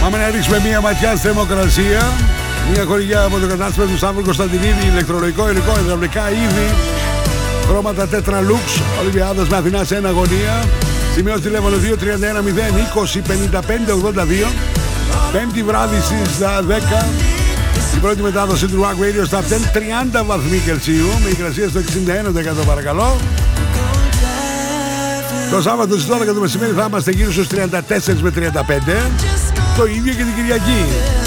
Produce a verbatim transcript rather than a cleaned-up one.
Πάμε να ρίξουμε μία ματιά στη θερμοκρασία. Μία χορηγιά από το κατάστημα του Σταύρου Κωνσταντινίδη. Ηλεκτρολογικό υλικό, υδραυλικά είδη. Χρώματα Tetralux. Ολυμπιάδας με Αθηνά σε ένα αγωνία. Σημείο τηλέφωνο δύο τρία ένα μηδέν είκοσι πενήντα πέντε ογδόντα δύο. Πέμπτη βράδυ στις δέκα. Η πρώτη μετάδοση του Rock Radio στα τριάντα βαθμοί Κελσίου. Με υγρασία στο εξήντα ένα τοις εκατό παρακαλώ. Το Σάββατο στις δώδεκα το μεσημέρι θα είμαστε γύρω στους τριάντα τέσσερα με τριάντα πέντε. Το ίδιο και την Κυριακή.